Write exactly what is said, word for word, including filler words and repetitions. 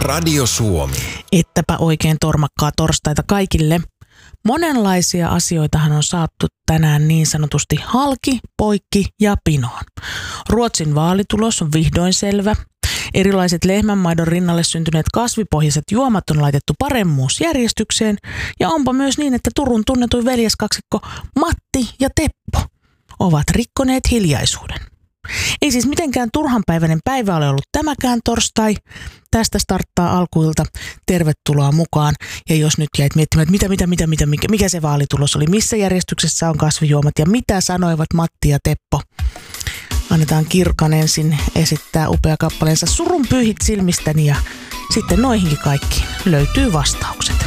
Radio Suomi. Ettäpä oikein tormakkaa torstaita kaikille. Monenlaisia asioitahan on saattu tänään niin sanotusti halki, poikki ja pinoon. Ruotsin vaalitulos on vihdoin selvä. Erilaiset lehmänmaidon rinnalle syntyneet kasvipohjaiset juomat on laitettu paremmuusjärjestykseen. Ja onpa myös niin, että Turun tunnetuin veljeskaksikko Matti ja Teppo ovat rikkoneet hiljaisuuden. Ei siis mitenkään turhanpäiväinen päivä ole ollut tämäkään torstai. Tästä starttaa alkuilta. Tervetuloa mukaan. Ja jos nyt jäit miettimään, että mitä, mitä, mitä, mitä, mikä, mikä se vaalitulos oli, missä järjestyksessä on kasvijuomat ja mitä sanoivat Matti ja Teppo. Annetaan Kirkan ensin esittää upea kappaleensa Surun pyyhit silmistäni ja sitten noihinkin kaikkiin löytyy vastaukset.